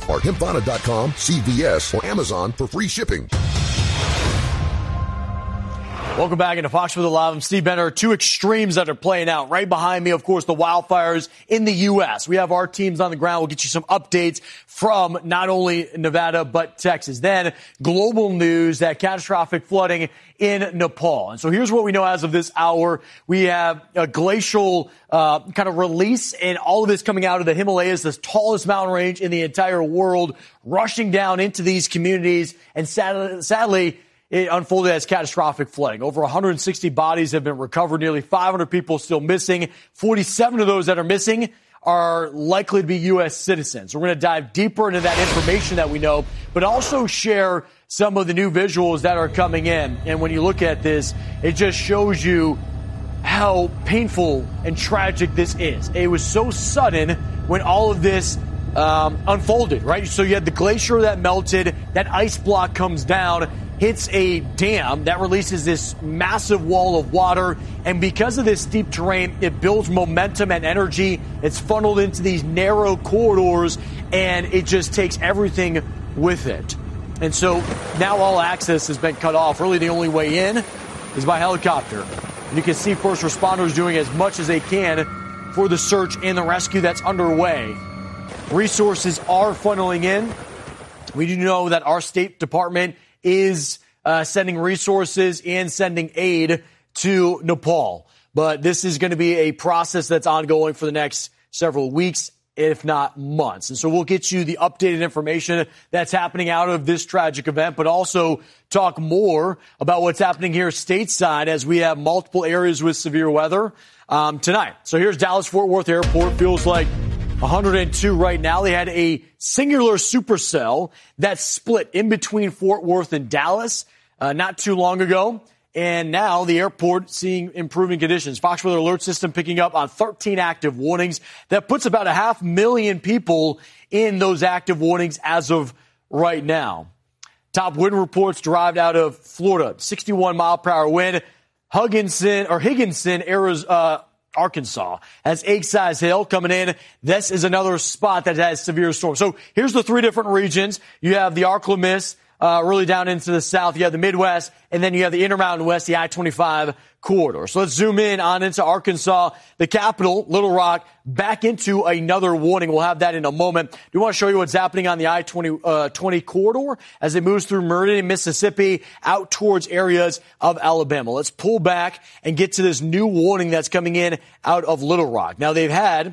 or Hempvana.com, CVS, or Amazon for free shipping. Welcome back into Fox Weather Live. I'm Steve Benner. Two extremes that are playing out. Right behind me, of course, the wildfires in the U.S. We have our teams on the ground. We'll get you some updates from not only Nevada, but Texas. Then global news, that catastrophic flooding in Nepal. And so here's what we know as of this hour. We have a glacial kind of release, and all of this coming out of the Himalayas, the tallest mountain range in the entire world, rushing down into these communities. And sadly, it unfolded as catastrophic flooding. Over 160 bodies have been recovered, nearly 500 people still missing. 47 of those that are missing are likely to be U.S. citizens. We're going to dive deeper into that information that we know, but also share some of the new visuals that are coming in. And when you look at this, it just shows you how painful and tragic this is. It was so sudden when all of this unfolded, right? So you had the glacier that melted, that ice block comes down, hits a dam that releases this massive wall of water. And because of this steep terrain, it builds momentum and energy. It's funneled into these narrow corridors, and it just takes everything with it. And so now all access has been cut off. Really, the only way in is by helicopter. And you can see first responders doing as much as they can for the search and the rescue that's underway. Resources are funneling in. We do know that our State Department is sending resources and sending aid to Nepal. But this is going to be a process that's ongoing for the next several weeks, if not months. And so we'll get you the updated information that's happening out of this tragic event, but also talk more about what's happening here stateside as we have multiple areas with severe weather tonight. So here's Dallas-Fort Worth Airport. Feels like 102 right now. They had a singular supercell that split in between Fort Worth and Dallas not too long ago. And now the airport seeing improving conditions. Fox Weather Alert System picking up on 13 active warnings. That puts about 500,000 people in those active warnings as of right now. Top wind reports derived out of Florida. 61 mile per hour wind. Higginson, Arkansas has egg-sized hail coming in. This is another spot that has severe storms. So here's the three different regions. You have the Arklamis, really down into the south. You have the Midwest, and then you have the Intermountain West, the I-25 corridor. So let's zoom in on into Arkansas, the capital, Little Rock, back into another warning. We'll have that in a moment. We want to show you what's happening on the I-20 corridor as it moves through Meridian, Mississippi, out towards areas of Alabama. Let's pull back and get to this new warning that's coming in out of Little Rock. Now, they've had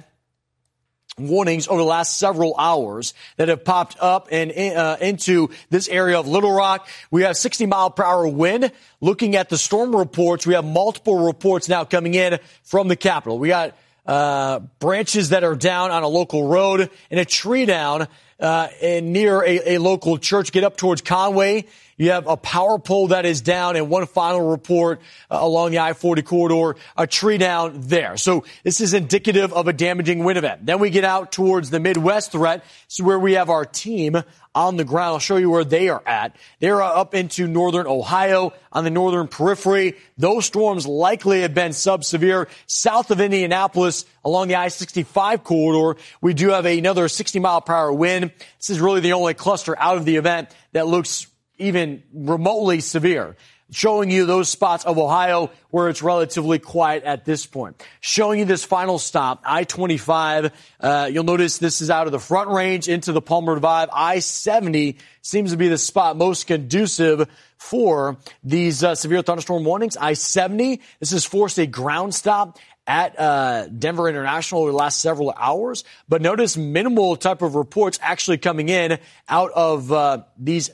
warnings over the last several hours that have popped up and into this area of Little Rock. We have 60 mile per hour wind. Looking at the storm reports, we have multiple reports now coming in from the capital. We got branches that are down on a local road and a tree down near a local church. Get up towards Conway. You have a power pole that is down, and one final report along the I-40 corridor, a tree down there. So this is indicative of a damaging wind event. Then we get out towards the Midwest threat. This is where we have our team on the ground. I'll show you where they are at. They're up into northern Ohio on the northern periphery. Those storms likely have been sub-severe. South of Indianapolis along the I-65 corridor, we do have another 60 mile per hour wind. This is really the only cluster out of the event that looks even remotely severe. Showing you those spots of Ohio where it's relatively quiet at this point. Showing you this final stop, I-25. You'll notice this is out of the Front Range into the Palmer Divide. I-70 seems to be the spot most conducive for these severe thunderstorm warnings. I-70, this has forced a ground stop at Denver International over the last several hours. But notice minimal type of reports actually coming in out of these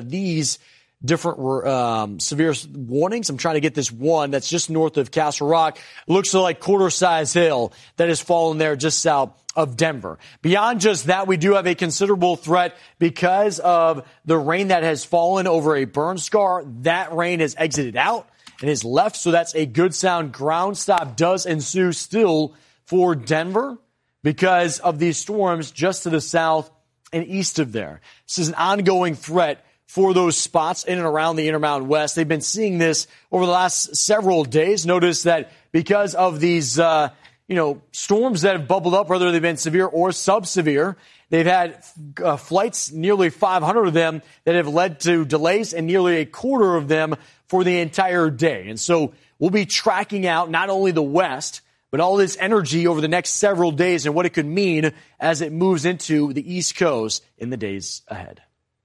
different severe warnings. I'm trying to get this one that's just north of Castle Rock. It looks like quarter-size hail that has fallen there just south of Denver. Beyond just that, we do have a considerable threat because of the rain that has fallen over a burn scar. That rain has exited out and is left, so that's a good sound. Ground stop does ensue still for Denver because of these storms just to the south and east of there. This is an ongoing threat for those spots in and around the Intermountain West. They've been seeing this over the last several days. Notice that because of these storms that have bubbled up, whether they've been severe or sub-severe. They've had flights, nearly 500 of them, that have led to delays, and nearly a quarter of them for the entire day. And so we'll be tracking out not only the West, but all this energy over the next several days and what it could mean as it moves into the East Coast in the days ahead.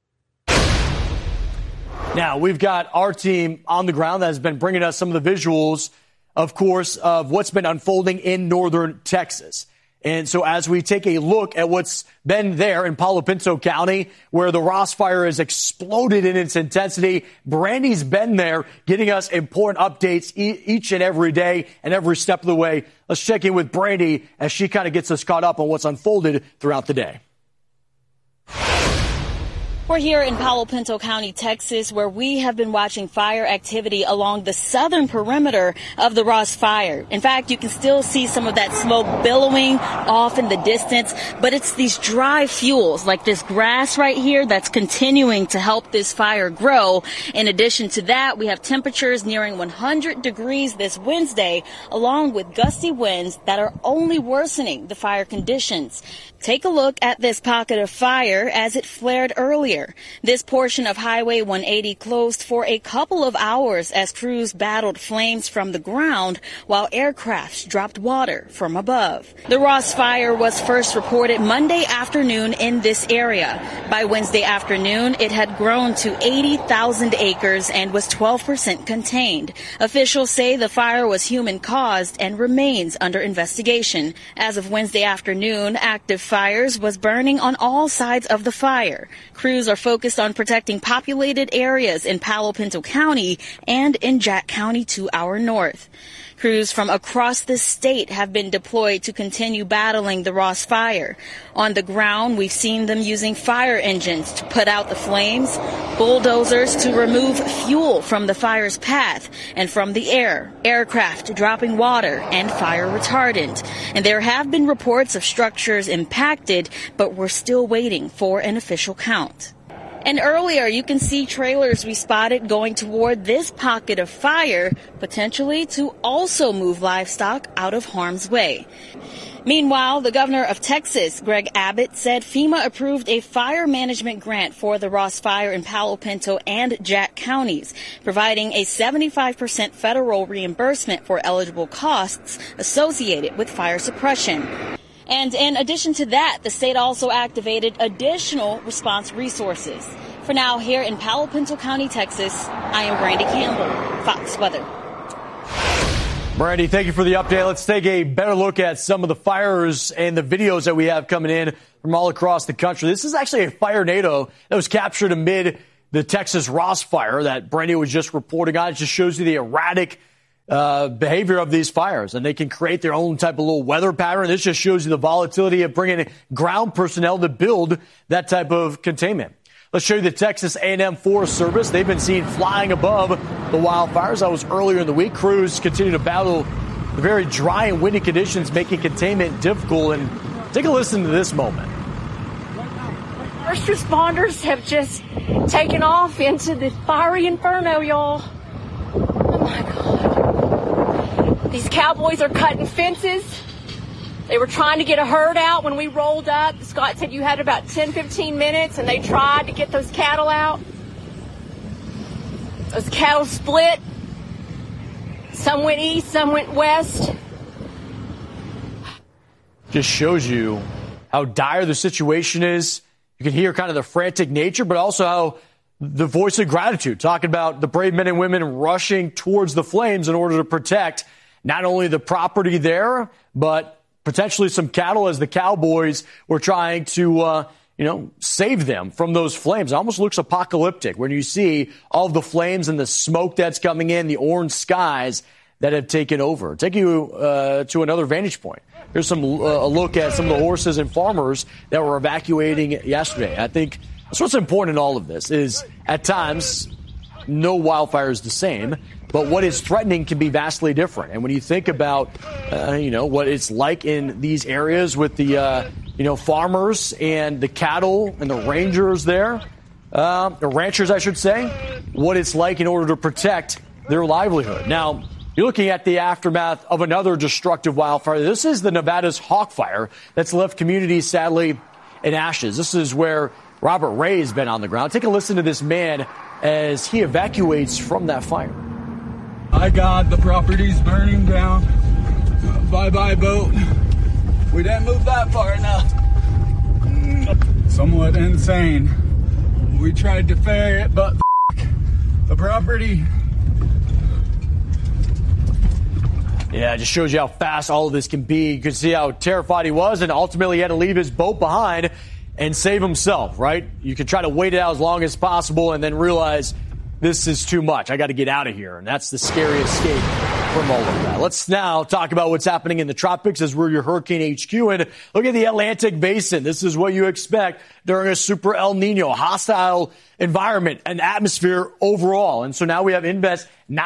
Now, we've got our team on the ground that has been bringing us some of the visuals, of course, of what's been unfolding in northern Texas. And so as we take a look at what's been there in Palo Pinto County, where the Ross Fire has exploded in its intensity, Brandy's been there getting us important updates each and every day and every step of the way. Let's check in with Brandy as she kind of gets us caught up on what's unfolded throughout the day. We're here in Palo Pinto County, Texas, where we have been watching fire activity along the southern perimeter of the Ross Fire. In fact, you can still see some of that smoke billowing off in the distance, but it's these dry fuels like this grass right here that's continuing to help this fire grow. In addition to that, we have temperatures nearing 100 degrees this Wednesday, along with gusty winds that are only worsening the fire conditions. Take a look at this pocket of fire as it flared earlier. This portion of Highway 180 closed for a couple of hours as crews battled flames from the ground while aircrafts dropped water from above. The Ross Fire was first reported Monday afternoon in this area. By Wednesday afternoon, it had grown to 80,000 acres and was 12% contained. Officials say the fire was human-caused and remains under investigation. As of Wednesday afternoon, active fires was burning on all sides of the fire. Crews are focused on protecting populated areas in Palo Pinto County and in Jack County to our north. Crews from across the state have been deployed to continue battling the Ross Fire. On the ground, we've seen them using fire engines to put out the flames, bulldozers to remove fuel from the fire's path, and from the air, aircraft dropping water and fire retardant. And there have been reports of structures impacted, but we're still waiting for an official count. And earlier, you can see trailers we spotted going toward this pocket of fire, potentially to also move livestock out of harm's way. Meanwhile, the governor of Texas, Greg Abbott, said FEMA approved a fire management grant for the Ross Fire in Palo Pinto and Jack counties, providing a 75% federal reimbursement for eligible costs associated with fire suppression. And in addition to that, the state also activated additional response resources. For now, here in Palo Pinto County, Texas, I am Brandy Campbell, Fox Weather. Brandy, thank you for the update. Let's take a better look at some of the fires and the videos that we have coming in from all across the country. This is actually a fire tornado that was captured amid the Texas Ross Fire that Brandy was just reporting on. It just shows you the erratic behavior of these fires, and they can create their own type of little weather pattern. This just shows you the volatility of bringing ground personnel to build that type of containment. Let's show you the Texas A&M Forest Service. They've been seen flying above the wildfires. That was earlier in the week. Crews continue to battle the very dry and windy conditions, making containment difficult. And take a listen to this moment. First responders have just taken off into the fiery inferno, y'all. Oh my God. These cowboys are cutting fences. They were trying to get a herd out when we rolled up. Scott said you had about 10, 15 minutes, and they tried to get those cattle out. Those cattle split. Some went east, some went west. Just shows you how dire the situation is. You can hear kind of the frantic nature, but also how the voice of gratitude, talking about the brave men and women rushing towards the flames in order to protect not only the property there, but potentially some cattle as the cowboys were trying to, save them from those flames. It almost looks apocalyptic when you see all of the flames and the smoke that's coming in, the orange skies that have taken over. Take you to another vantage point. Here's a look at some of the horses and farmers that were evacuating yesterday. I think that's what's important in all of this is at times no wildfire is the same, but what is threatening can be vastly different. And when you think about, what it's like in these areas with the, farmers and the cattle and the rangers there, the ranchers, I should say, what it's like in order to protect their livelihood. Now, You're looking at the aftermath of another destructive wildfire. This is the Nevada's Hawk Fire that's left communities, sadly, in ashes. This is where Robert Ray has been on the ground. Take a listen to this man as he evacuates from that fire. My God, the property's burning down. Bye-bye, boat. We didn't move that far enough. Somewhat insane. We tried to ferry it, but the property. Yeah, it just shows you how fast all of this can be. You can see how terrified he was, and ultimately he had to leave his boat behind and save himself, right? You can try to wait it out as long as possible and then realize this is too much. I got to get out of here. And that's the scary escape from all of that. Let's now talk about what's happening in the tropics as we're your Hurricane HQ. And look at the Atlantic Basin. This is what you expect during a super El Nino, hostile environment and atmosphere overall. And so now we have Invest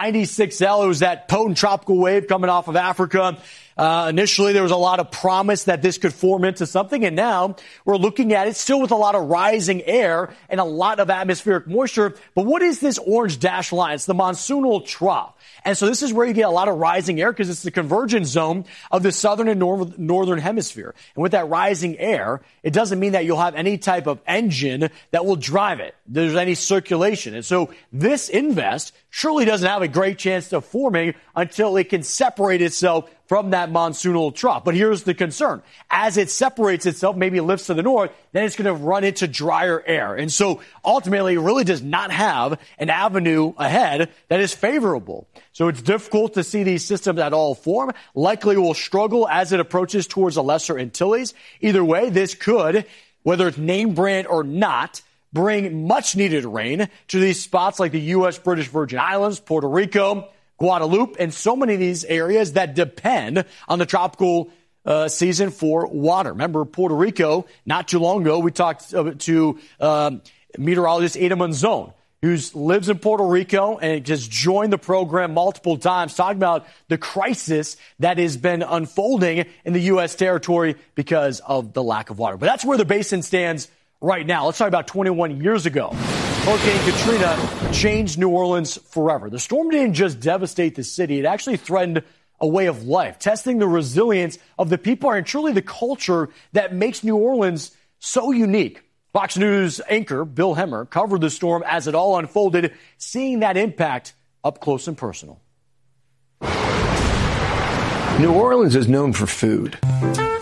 96L. It was that potent tropical wave coming off of Africa. Initially, there was a lot of promise that this could form into something, and now we're looking at it still with a lot of rising air and a lot of atmospheric moisture. But what is this orange dashed line? It's the monsoonal trough. And so this is where you get a lot of rising air because it's the convergence zone of the southern and northern hemisphere. And with that rising air, it doesn't mean that you'll have any type of engine that will drive it. There's any circulation. And so this Invest surely doesn't have a great chance of forming until it can separate itself from that monsoonal trough. But here's the concern. As it separates itself, maybe it lifts to the north, then it's going to run into drier air. And so ultimately, it really does not have an avenue ahead that is favorable. So it's difficult to see these systems at all form. Likely will struggle as it approaches towards the Lesser Antilles. Either way, this could, whether it's name brand or not, bring much needed rain to these spots like the U.S. British Virgin Islands, Puerto Rico, Guadeloupe, and so many of these areas that depend on the tropical season for water. Remember, Puerto Rico, not too long ago, we talked to meteorologist Ada Monzon, who lives in Puerto Rico and just joined the program multiple times, talking about the crisis that has been unfolding in the U.S. territory because of the lack of water. But that's where the basin stands right now. Let's talk about 21 years ago. Hurricane Katrina changed New Orleans forever. The storm didn't just devastate the city. It actually threatened a way of life, testing the resilience of the people and truly the culture that makes New Orleans so unique. Fox News anchor Bill Hemmer covered the storm as it all unfolded, seeing that impact up close and personal. New Orleans is known for food.